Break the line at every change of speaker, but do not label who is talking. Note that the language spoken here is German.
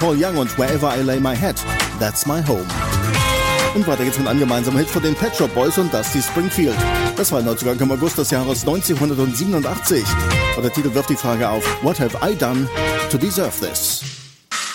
Paul Young und Wherever I Lay My Head, That's My Home. Und weiter geht's mit einem gemeinsamen Hit von den Pet Shop Boys und Dusty Springfield. Das war ein Neuzugang im August des Jahres 1987. Und der Titel wirft die Frage auf, What have I done to deserve this?